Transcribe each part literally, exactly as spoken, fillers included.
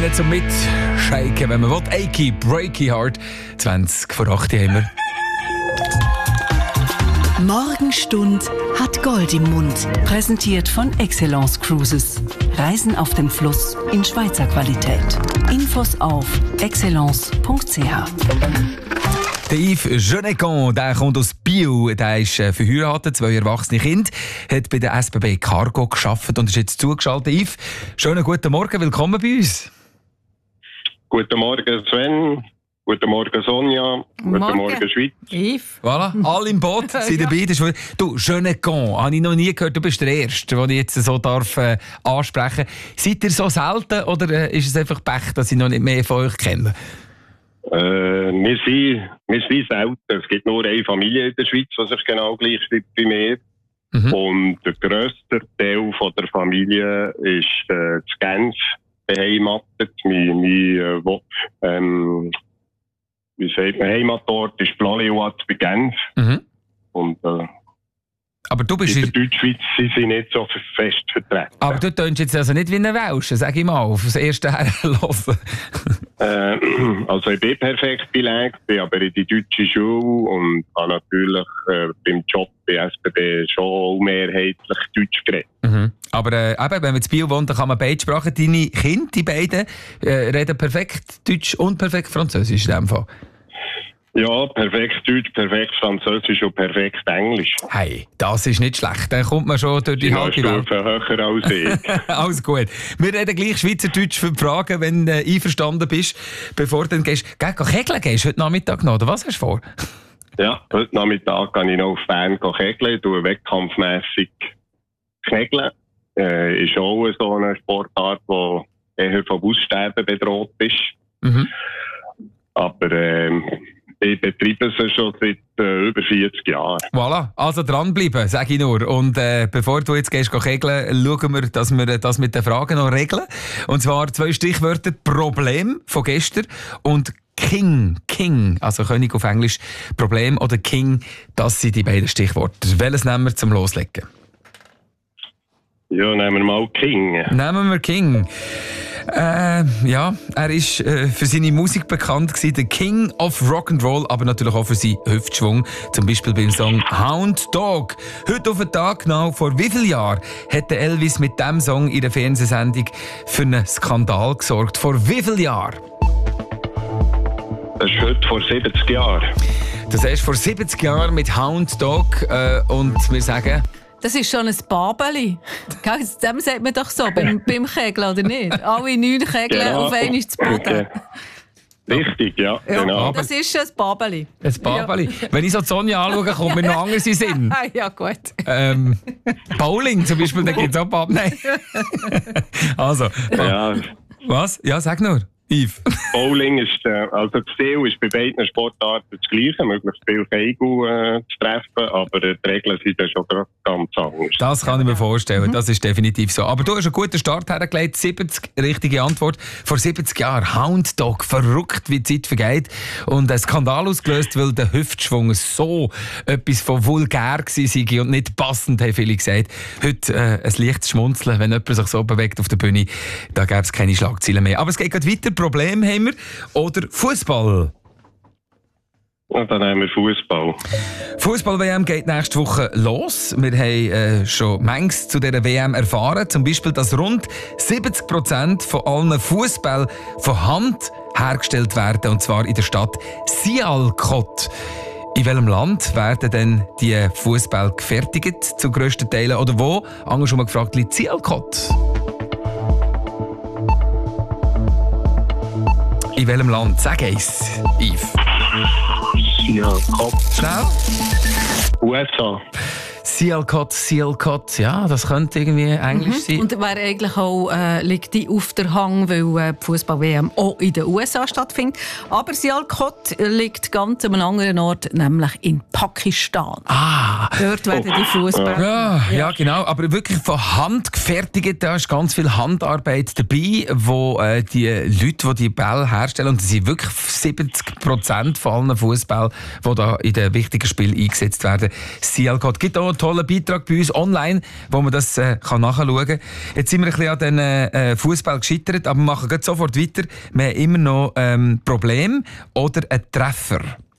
einen zum Mitschaken, wenn man will. Achy, Breaky Heart. zwanzig vor acht haben wir. Morgenstund hat Gold im Mund. Präsentiert von Excellence Cruises. Reisen auf dem Fluss in Schweizer Qualität. Infos auf excellence punkt c h. Der Yves Genecon, der kommt aus Biel, der ist äh, verheiratet, zwei erwachsene Kinder, hat bei der S B B Cargo gearbeitet und ist jetzt zugeschaltet. Yves, schönen guten Morgen, willkommen bei uns. Guten Morgen Sven, guten Morgen Sonja, guten Morgen, Morgen Schweiz. Yves. Voilà, alle im Boot sind dabei. Das ist, du, Genecon, habe ich noch nie gehört, du bist der Erste, den ich jetzt so darf, äh, ansprechen darf. Seid ihr so selten oder äh, ist es einfach Pech, dass ich noch nicht mehr von euch kenne? Äh, wir, sind, wir sind selten. Es gibt nur eine Familie in der Schweiz, die sich genau gleich schreibt wie mir. Mhm. Und der grösste Teil von der Familie ist äh, zu Genf beheimatet. Mein, mein, äh, wo, ähm, wie sagt man, Heimatort ist Plaléoat bei Genf. Mhm. Und, äh, aber du bist in der Deutschschweiz sind sie nicht so fest vertreten. Aber du tönst jetzt also nicht wie ein Welscher, sag ich mal, auf das erste herlassen. äh, also ich bin perfekt belegt, bin aber in die deutsche Schule und habe natürlich äh, beim Job bei S B B schon mehrheitlich Deutsch geredet. Mhm. Aber äh, eben, wenn man in Biel wohnt, dann kann man beide Sprachen. Deine Kinder, die beiden, äh, reden perfekt Deutsch und perfekt Französisch in dem Fall. Ja, perfekt Deutsch, perfekt Französisch und perfekt Englisch. Hey, das ist nicht schlecht. Dann kommt man schon durch die, die halbe Welt. Höher als ich. Alles gut. Wir reden gleich Schweizerdeutsch für die Fragen, wenn du äh, einverstanden bist, bevor du dann gehst. Geh, geh kegeln gehst heute Nachmittag noch, oder was hast du vor? Ja, heute Nachmittag kann ich noch auf Bern kegeln, tue wettkampfmässig kegeln. Äh, ist auch so eine Sportart, die eher vom Aussterben bedroht ist. Mhm. Aber ähm, ich betreibe sie schon seit äh, über vierzig Jahren. Voilà, also dranbleiben, sage ich nur. Und äh, bevor du jetzt gehst kegeln, schauen wir, dass wir das mit den Fragen noch regeln. Und zwar zwei Stichwörter: Problem von gestern und King. King, also König auf Englisch. Problem oder King, das sind die beiden Stichworte. Welches nehmen wir zum Loslegen? Ja, nehmen wir mal King. Nehmen wir King. Äh, ja, er ist äh, für seine Musik bekannt gewesen, der King of Rock'n'Roll, aber natürlich auch für seinen Hüftschwung. Zum Beispiel beim Song Hound Dog. Heute auf den Tag genau vor wie vielen Jahren hat der Elvis mit diesem Song in der Fernsehsendung für einen Skandal gesorgt? Vor wie vielen Jahren? Das ist heute vor siebzig Jahren. Das ist vor siebzig Jahren mit Hound Dog äh, und wir sagen... Das ist schon ein Babeli. Dem sagt man doch so, beim, beim Kegeln, oder nicht? Alle neun Kegeln genau. Auf einmal zu Boden. Richtig, ja, ja, genau. Das ist ein Babeli. Ein Babeli. Ja. Wenn ich so die Sonja anschaue, kommt mir noch anders in den Sinn. Ja, gut. Ähm, Bowling zum Beispiel, da gibt es auch Bab. Nein. Also, ja. Was? Ja, sag nur. Yves. Bowling ist, äh, also das Ziel ist bei beiden Sportarten das Gleiche, möglichst viel Kegel äh, zu treffen, aber äh, die Regeln sind dann schon ganz anders. Das kann ich mir vorstellen, mhm. Das ist definitiv so. Aber du hast einen guten Start hergelegt, siebzig, richtige Antwort. Vor siebzig Jahren, Hound Dog, verrückt wie die Zeit vergeht und ein Skandal ausgelöst, weil der Hüftschwung so etwas von vulgär war und nicht passend, haben viele gesagt. Heute äh, ein leichtes Schmunzeln, wenn jemand sich so bewegt auf der Bühne, da gäbe es keine Schlagzeilen mehr. Aber es geht gerade weiter. Problem haben wir. Oder Fußball? Ja, dann haben wir Fußball. Fußball-W M geht nächste Woche los. Wir haben äh, schon manches zu dieser W M erfahren. Zum Beispiel, dass rund siebzig Prozent von allen Fußball von Hand hergestellt werden. Und zwar in der Stadt Sialkot. In welchem Land werden denn die Fußball gefertigt, zu grössten Teilen? Oder wo? Ange schon mal gefragt, liegt Sialkot? In welchem Land? Sag eins, Yves. Ja, Kopf. Schnell. U S A. Sialkot, Sialkot, ja, das könnte irgendwie Englisch mhm. sein. Und wäre eigentlich auch, äh, liegt die auf der Hang, weil äh, die Fußball-W M auch in den U S A stattfindet. Aber Sialkot liegt ganz an einem anderen Ort, nämlich in Pakistan. Ah. Dort werden die Fußball. Ja, ja, ja, genau. Aber wirklich von Hand gefertigt, da ist ganz viel Handarbeit dabei, wo äh, die Leute, die die Bälle herstellen, und das sind wirklich siebzig Prozent von allen Fußballen, die da in den wichtigen Spielen eingesetzt werden. Sialkot gibt auch tollen Beitrag bei uns online, wo man das äh, kann nachschauen kann. Jetzt sind wir ein bisschen an den äh, Fußball gescheitert, aber wir machen gleich sofort weiter. Wir haben immer noch ähm, Problem oder einen Treffer.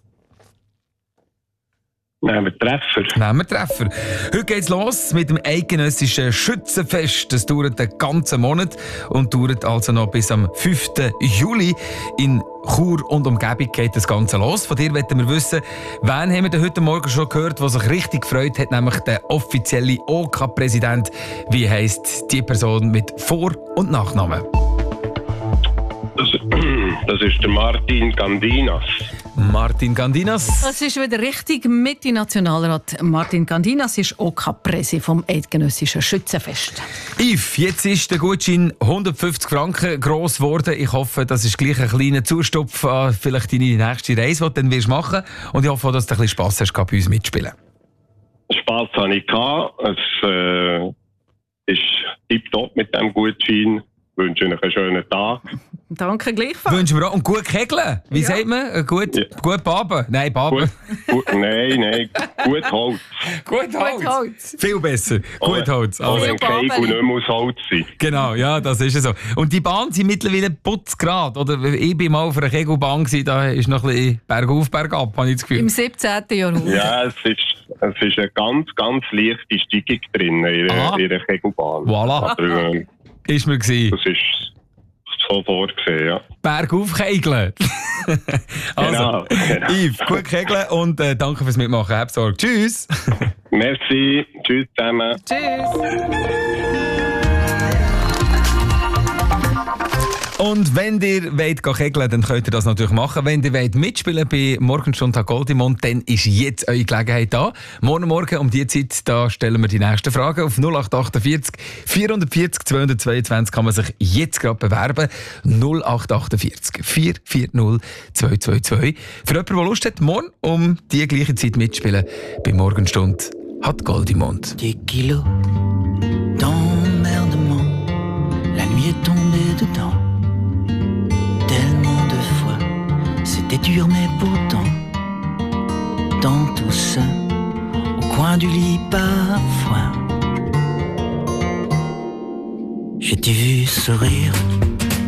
Nehmen wir Treffer. Nehmen wir Treffer. Heute geht's los mit dem eidgenössischen Schützenfest. Das dauert den ganzen Monat und dauert also noch bis am fünften Juli. In Chur und Umgebung geht das Ganze los. Von dir wollen wir wissen, wen haben wir denn heute Morgen schon gehört, der sich richtig gefreut hat, nämlich der offizielle O K-Präsident. Wie heisst die Person mit Vor- und Nachnamen? Das, das ist der Martin Gandinas. Martin Gandinas. Das ist wieder richtig mit dem Nationalrat. Martin Gandinas ist O K-Präsi vom Eidgenössischen Schützenfest. Yves, jetzt ist der Gutschein hundertfünfzig Franken gross geworden. Ich hoffe, das ist gleich ein kleiner Zustupf an vielleicht deine nächste Reise, die du dann wirst machen wirst. Und ich hoffe, dass du ein bisschen Spass hast, bei uns mitspielen. Spass hatte ich. Es äh, ist tipptopp mit diesem Gutschein. Ich wünsche euch einen schönen Tag. Danke gleichfalls. Wünschen wir auch. Und gut kegeln. Wie Ja. sagt man? Gut, Ja. gut baben. Nein, baben. Gut, gut, nein, nein, gut Holz. Gut Holz. Gut Holz. Viel besser. Gut Holz. Auch Also, wenn kein Babeli. und nicht mehr aus Holz sein. genau, ja, das ist es so. Und die Bahnen sind mittlerweile putzgerade. Oder ich bin mal auf einer Kegelbahn gewesen, da ist noch ein bisschen bergauf, bergab, habe ich das Gefühl. Im siebzehnten Jahrhundert. Ja, es ist, es ist eine ganz, ganz leichte Steigung drin in Ah. ihrer, ihrer Kegelbahn. Voilà. Aber äh, Ist mir gewesen. das ist so vorgesehen, ja. Bergauf kegeln. Also, Genau. Yves, gut kegeln und äh, danke fürs Mitmachen. Hab Sorge. Tschüss. Merci, tschüss zusammen. Tschüss. Und wenn ihr wollt gehen kegeln, dann könnt ihr das natürlich machen. Wenn ihr wollt mitspielen bei Morgenstunde Goldimond, dann ist jetzt eure Gelegenheit da. Morgen Morgen um diese Zeit, da stellen wir die nächsten Fragen. Auf null acht achtundvierzig vierhundertvierzig zweihundertzweiundzwanzig kann man sich jetzt gerade bewerben. null acht achtundvierzig vierhundertvierzig zweihundertzweiundzwanzig. Für jemanden, der Lust hat, morgen um die gleiche Zeit mitspielen bei Morgenstunde hat Goldimond. Des kilos d'emmerdement, la nuit est tombée dedans. Tellement de fois, c'était dur mais pourtant, dans tout ça, au coin du lit parfois, je t'ai vu sourire.